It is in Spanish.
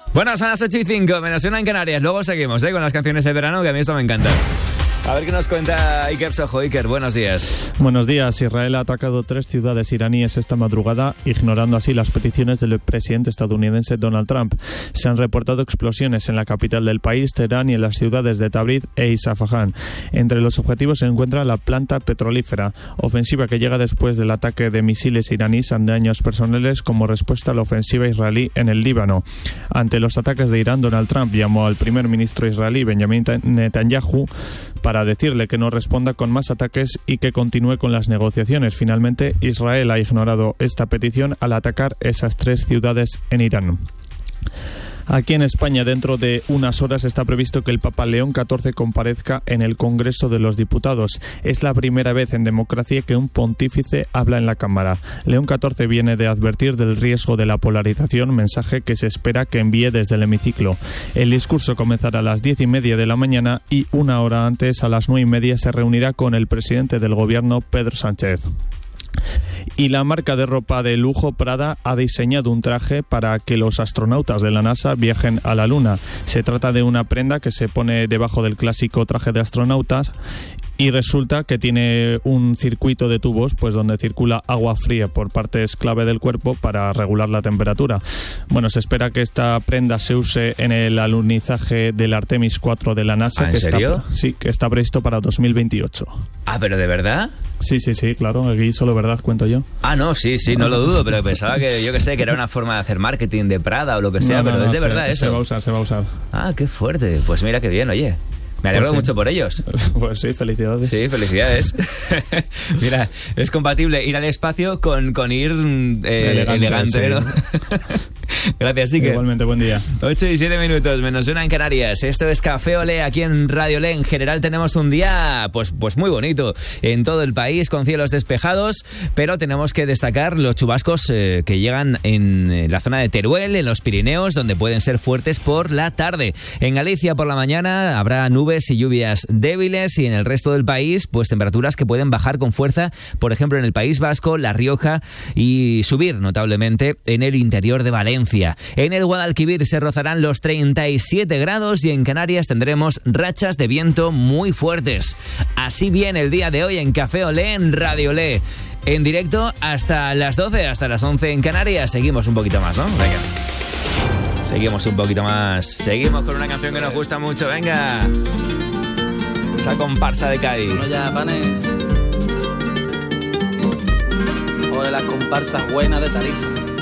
Bueno, son las 8:05, menos una en Canarias. Luego seguimos con las canciones de verano, que a mí eso me encanta. A ver qué nos cuenta Iker Sojo. Iker, buenos días. Buenos días. Israel ha atacado 3 ciudades iraníes esta madrugada, ignorando así las peticiones del presidente estadounidense Donald Trump. Se han reportado explosiones en la capital del país, Teherán, y en las ciudades de Tabriz e Isfahan. Entre los objetivos se encuentra la planta petrolífera, ofensiva que llega después del ataque de misiles iraníes en daños personales como respuesta a la ofensiva israelí en el Líbano. Ante los ataques de Irán, Donald Trump llamó al primer ministro israelí Benjamin Netanyahu para decirle que no responda con más ataques y que continúe con las negociaciones. Finalmente, Israel ha ignorado esta petición al atacar esas 3 ciudades en Irán. Aquí en España, dentro de unas horas, está previsto que el Papa León XIV comparezca en el Congreso de los Diputados. Es la primera vez en democracia que un pontífice habla en la Cámara. León XIV viene de advertir del riesgo de la polarización, mensaje que se espera que envíe desde el hemiciclo. El discurso comenzará a las 10:30 de la mañana y una hora antes, a las 9:30, se reunirá con el presidente del Gobierno, Pedro Sánchez. Y la marca de ropa de lujo Prada ha diseñado un traje para que los astronautas de la NASA viajen a la Luna. Se trata de una prenda que se pone debajo del clásico traje de astronautas y resulta que tiene un circuito de tubos pues donde circula agua fría por partes clave del cuerpo para regular la temperatura. Bueno, se espera que esta prenda se use en el alunizaje del Artemis 4 de la NASA. ¿En serio? Que está previsto para 2028. Ah, ¿pero de verdad? Sí, claro, aquí solo verdad cuento yo. Ah, no, sí, no lo dudo, pero pensaba que, yo que sé, que era una forma de hacer marketing de Prada o lo que sea, pero es de verdad eso. Se va a usar. Ah, qué fuerte. Pues mira qué bien, oye. Me alegro mucho por ellos. Pues sí, felicidades. Sí, felicidades. Mira, es compatible ir al espacio con ir elegante, ¿no? Sí. Gracias, Iker. Igualmente, buen día. 8:07, menos una en Canarias. Esto es Café Olé aquí en Radio Olé. En general tenemos un día pues muy bonito en todo el país, con cielos despejados, pero tenemos que destacar los chubascos que llegan en la zona de Teruel, en los Pirineos, donde pueden ser fuertes por la tarde. En Galicia por la mañana habrá nubes y lluvias débiles, y en el resto del país pues temperaturas que pueden bajar con fuerza, por ejemplo en el País Vasco, La Rioja, y subir notablemente en el interior de Valencia. En el Guadalquivir se rozarán los 37 grados y en Canarias tendremos rachas de viento muy fuertes. Así viene el día de hoy en Café Olé en Radio Olé. En directo hasta las 12, hasta las 11 en Canarias. Seguimos un poquito más, ¿no? Venga. Seguimos un poquito más. Seguimos con una canción que nos gusta mucho. Venga. Esa comparsa de Cádiz. Bueno ya, panes. Ole las comparsas buenas de Tarifa.